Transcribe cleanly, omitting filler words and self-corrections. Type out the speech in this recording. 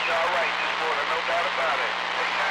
all right this morning, no doubt about it.